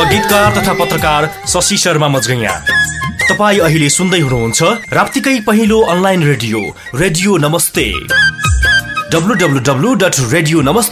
गीतकार तथा पत्रकार शशि शर्मा मजगैयाँ। तपाईँ अहिले सुन्दै हुनुहुन्छ राप्तीकै पहिलो अनलाइन रेडियो नमस्ते। www.radionamaste